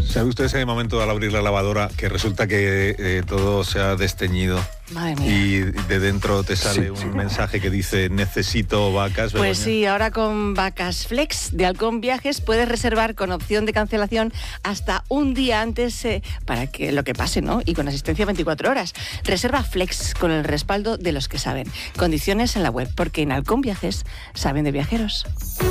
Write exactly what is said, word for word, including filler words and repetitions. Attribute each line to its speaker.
Speaker 1: ¿Sabe usted ese momento al abrir la lavadora que resulta que eh, todo se ha desteñido?
Speaker 2: Madre mía.
Speaker 1: Y de dentro te sale
Speaker 3: Sí,
Speaker 1: un
Speaker 3: sí.
Speaker 1: mensaje que dice necesito vacas, Begoña?
Speaker 2: Pues sí, ahora con Vacas Flex de Halcón Viajes puedes reservar con opción de cancelación hasta un día antes eh, para que lo que pase, ¿no? Y con asistencia veinticuatro horas. Reserva Flex con el respaldo de los que saben. Condiciones en la web, porque en Halcón Viajes saben de viajeros.